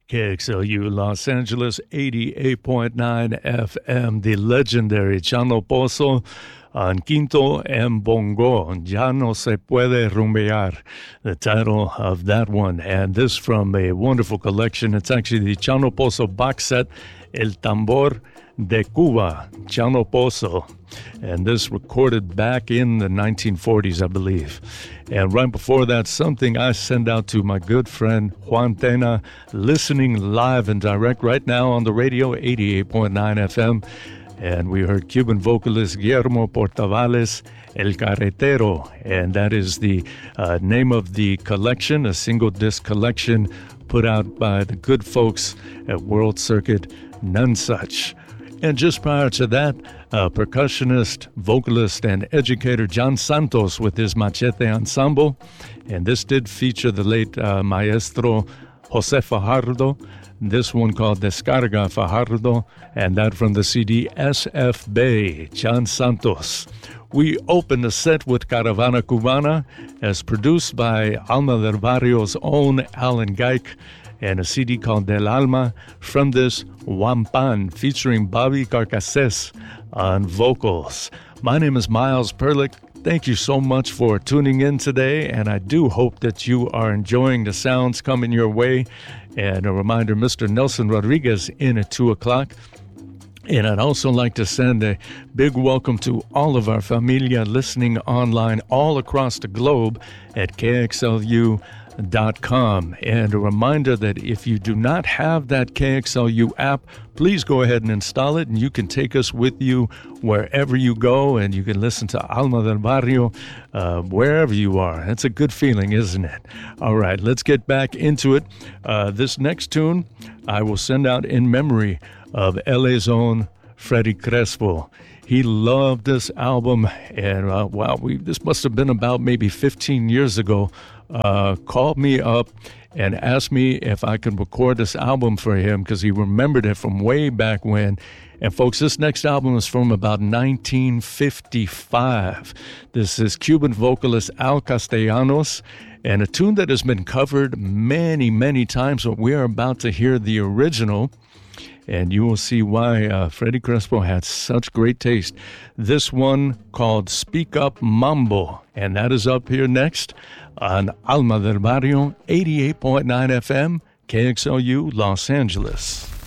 KXLU Los Angeles 88.9 FM, the legendary Chano Pozo on Quinto en Bongo, Ya No Se Puede Rumbear, the title of that one. And this from a wonderful collection. It's actually the Chano Pozo box set, El Tambor de Cuba, Chano Pozo. And this recorded back in the 1940s, I believe. And right before that, something I send out to my good friend Juan Tena, listening live and direct right now on the radio, 88.9 FM. And we heard Cuban vocalist Guillermo Portavales, El Carretero. And that is the name of the collection, a single disc collection put out by the good folks at World Circuit Nonesuch. And just prior to that, percussionist, vocalist, and educator John Santos with his Machete Ensemble. And this did feature the late maestro Jose Fajardo. This one called Descarga Fajardo, and that from the CD SF Bay, John Santos. We opened the set with Caravana Cubana, as produced by Alma del Barrio's own Alan Geik, and a CD called Del Alma. From this, Wampan, featuring Bobby Carcassés on vocals. My name is Miles Perlick. Thank you so much for tuning in today, and I do hope that you are enjoying the sounds coming your way. And a reminder, Mr. Nelson Rodriguez in at 2 o'clock. And I'd also like to send a big welcome to all of our familia listening online all across the globe at KXLU.com. And a reminder that if you do not have that KXLU app, please go ahead and install it, and you can take us with you wherever you go, and you can listen to Alma del Barrio wherever you are. That's a good feeling, isn't it? All right, let's get back into it. This next tune I will send out in memory of LA's own Freddie Crespo. He loved this album, and this must have been about maybe 15 years ago. Called me up and asked me if I could record this album for him because he remembered it from way back when. And folks, this next album is from about 1955. This is Cuban vocalist Al Castellanos, and a tune that has been covered many, many times, but we are about to hear the original. And you will see why Freddie Crespo had such great taste. This one called Speak Up Mambo. And that is up here next on Alma del Barrio, 88.9 FM, KXLU, Los Angeles.